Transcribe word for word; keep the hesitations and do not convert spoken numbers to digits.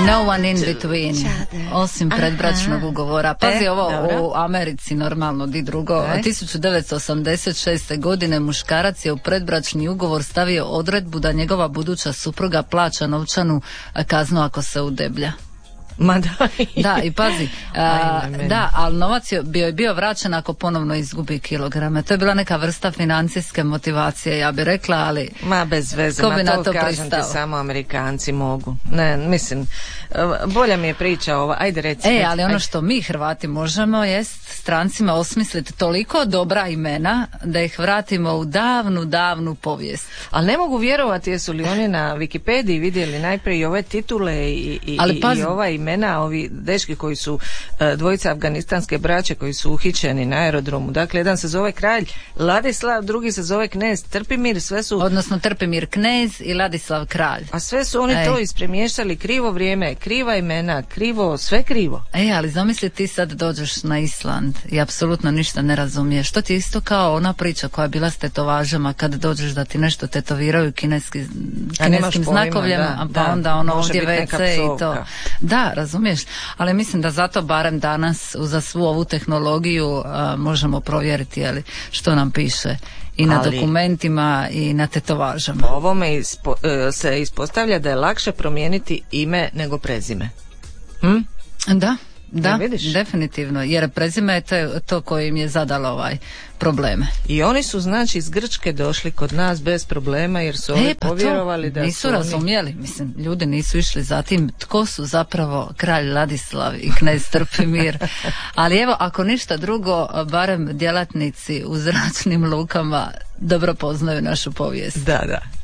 No one in between, osim predbračnog ugovora. Pazi, E, ovo dobro. u Americi normalno, di drugo. E. tisuću devetsto osamdeset šeste. godine muškarac je u predbračni ugovor stavio odredbu da njegova buduća supruga plaća novčanu kaznu ako se udeblja. Ma da. Da, i pazi, a, Ajme, meni. da, ali novac je bio, bio vraćen ako ponovno izgubi kilograme. To je bila neka vrsta financijske motivacije, ja bih rekla, ali Ma bez veze, ko ma bi na to, to kažem pristao? ti, samo Amerikanci mogu. Ne, mislim, bolja mi je priča ova, ajde reci. E, reci, ali ono ajde. što mi Hrvati možemo jest strancima osmisliti toliko dobra imena da ih vratimo u davnu, davnu povijest. Ali ne mogu vjerovati jesu li oni na Wikipediji vidjeli najprije i ove titule i, i, Ali i, pazi- i ova imena, ovi dečki koji su e, dvojica afganistanske braće koji su uhićeni na aerodromu. Dakle, jedan se zove kralj Ladislav, drugi se zove knez Trpimir, sve su, Odnosno Trpimir knez i Ladislav kralj. a sve su oni Ej. to ispremještali, krivo vrijeme, kriva imena, krivo, sve krivo. E, ali zamisli ti sad dođeš na Island i apsolutno ništa ne razumiješ. To ti je isto kao ona priča koja je bila s tetovažama, kad dođeš da ti nešto tetoviraju kineski, A nemaš kineskim pojma, znakovljama, da, a pa da, onda ono može ovdje biti neka ve ce i to. psovka. Da, razumiješ, ali mislim da zato barem danas za svu ovu tehnologiju a, možemo provjeriti je li, što nam piše i na Ali- dokumentima i na tetovažama. Po ovome ispo, e, se ispostavlja da je lakše promijeniti ime nego prezime. Hm? Da, da, Ja, vidiš? definitivno, jer prezime je to, to koje im je zadalo ovaj probleme. I oni su znači iz Grčke došli kod nas bez problema jer su oni E, pa povjerovali to da nisu su oni... razumjeli, mislim, ljudi nisu išli za tim tko su zapravo kralj Ladislav i knez Trpimir. Ali evo, ako ništa drugo, barem djelatnici u zračnim lukama dobro poznaju našu povijest. Da, da.